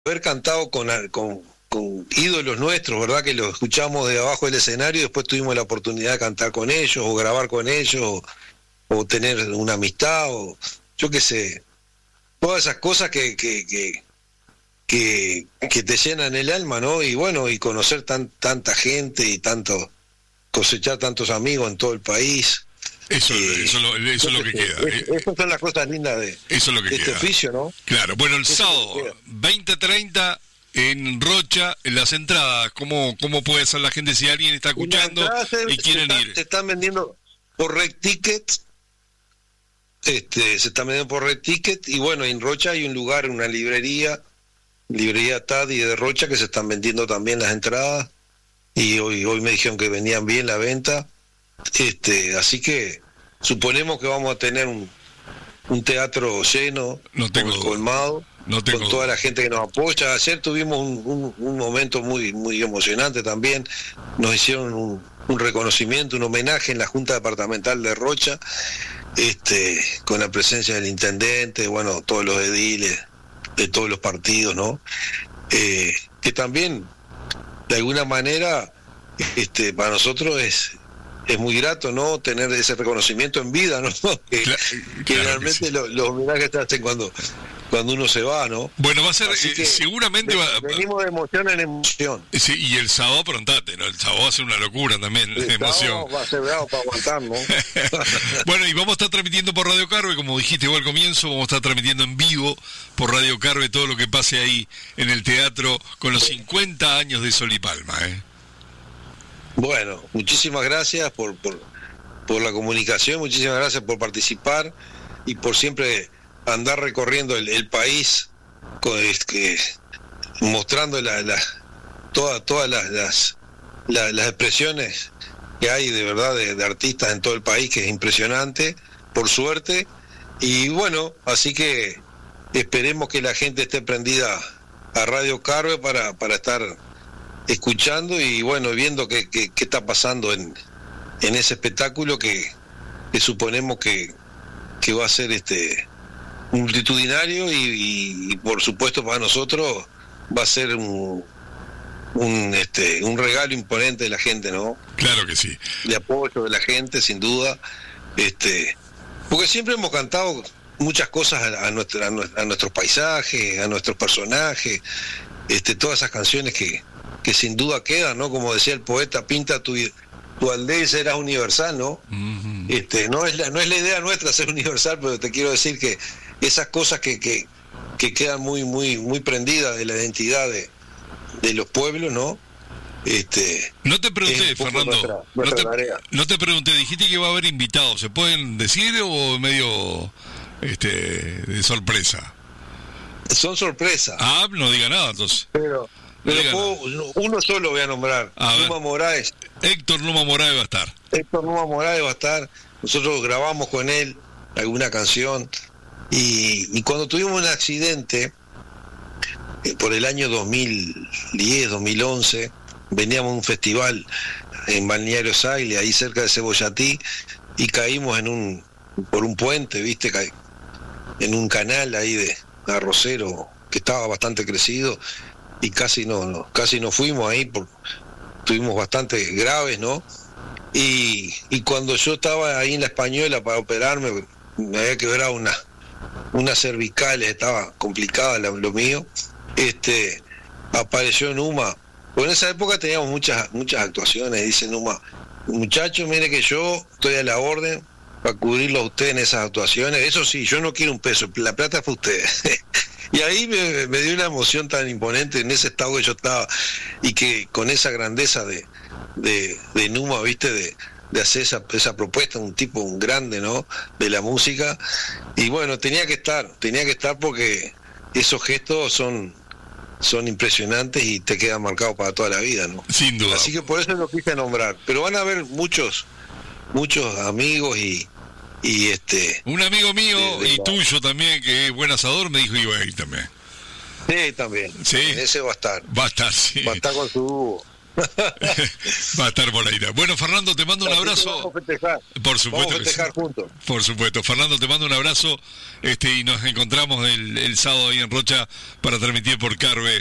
haber cantado con ídolos nuestros, ¿verdad? Que los escuchamos de abajo del escenario y después tuvimos la oportunidad de cantar con ellos, o grabar con ellos, o tener una amistad, o yo qué sé. Todas esas cosas que te llenan el alma, ¿no? Y bueno, y conocer tanta gente y cosechar tantos amigos en todo el país. Eso es lo que queda. Esas son las cosas lindas de este oficio, ¿no? Claro, bueno, el sábado, 20:30 en Rocha, en las entradas, ¿cómo puede ser la gente si alguien está escuchando y quieren ir? Se están vendiendo por Red Ticket, se están vendiendo por Red Ticket, y bueno, en Rocha hay un lugar, una librería Taddy de Rocha, que se están vendiendo también las entradas, y hoy me dijeron que venían bien la venta, así que suponemos que vamos a tener un teatro lleno, colmado, con toda la gente que nos apoya. Ayer tuvimos un momento muy muy emocionante también. Nos hicieron un reconocimiento, un homenaje en la Junta Departamental de Rocha, con la presencia del intendente, bueno, todos los ediles de todos los partidos, ¿no? Que también de alguna manera para nosotros es muy grato, ¿no? Tener ese reconocimiento en vida, ¿no? que realmente sí. Los homenajes se hacen cuando uno se va, ¿no? Bueno, va a ser, seguramente venimos de emoción en emoción. Sí, y el sábado prontate, ¿no? El sábado va a ser una locura también, de emoción. Va a ser bravo para aguantar, ¿no? Bueno, y vamos a estar transmitiendo por Radio Carve, como dijiste vos al comienzo, vamos a estar transmitiendo en vivo por Radio Carve todo lo que pase ahí en el teatro con los 50 años de Sol y Palma, ¿eh? Bueno, muchísimas gracias por la comunicación, muchísimas gracias por participar y por siempre andar recorriendo el país mostrando todas las expresiones que hay de verdad de artistas en todo el país, que es impresionante, por suerte. Y bueno, así que esperemos que la gente esté prendida a Radio Carve para estar escuchando y bueno, viendo qué está pasando en ese espectáculo que suponemos que va a ser multitudinario y por supuesto para nosotros va a ser un regalo imponente de la gente, ¿no? Claro que sí. De apoyo de la gente, sin duda, porque siempre hemos cantado muchas cosas a nuestros paisajes, a nuestros personajes, todas esas canciones que sin duda quedan, ¿no? Como decía el poeta, pinta tu aldea y serás universal, ¿no? Uh-huh. No es la idea nuestra ser universal, pero te quiero decir que esas cosas que quedan muy muy muy prendidas de la identidad de los pueblos, ¿no? No te pregunté, Fernando, no te pregunté, dijiste que va a haber invitados, ¿se pueden decir o medio de sorpresa? Son sorpresas. Ah, no diga nada entonces. Pero uno solo voy a nombrar, Numa Moraes. Héctor Numa Moraes va a estar. Héctor Numa Moraes va a estar. Nosotros grabamos con él alguna canción y cuando tuvimos un accidente por el año 2010, 2011, veníamos a un festival en Balneario Saile, ahí cerca de Cebollatí, y caímos por un puente, viste, en un canal ahí de arrocero que estaba bastante crecido, y casi no fuimos ahí, estuvimos bastante graves, ¿no? Y cuando yo estaba ahí en La Española para operarme, me había quebrado unas cervicales, estaba complicada lo mío, apareció Numa. Pues en esa época teníamos muchas actuaciones, dice Numa, muchachos, mire que yo estoy a la orden para cubrirlo a ustedes en esas actuaciones, eso sí, yo no quiero un peso, la plata es para ustedes. Y ahí me dio una emoción tan imponente en ese estado que yo estaba, y que con esa grandeza de Numa, viste, de hacer esa propuesta, un grande, ¿no?, de la música. Y bueno, tenía que estar porque esos gestos son impresionantes y te quedan marcados para toda la vida, ¿no? Sin duda. Así que por eso lo quise nombrar. Pero van a haber muchos amigos y un amigo mío y tuyo también, que es buen asador, me dijo que iba a ir también. Sí, también. Sí. Ese va a estar. Va a estar, sí. Va a estar con su dúo. Va a estar por ahí. Bueno, Fernando, te mando un abrazo. Vamos a festejar. Por supuesto. Vamos a festejar juntos. Por supuesto. Fernando, te mando un abrazo y nos encontramos el sábado ahí en Rocha para transmitir por Carve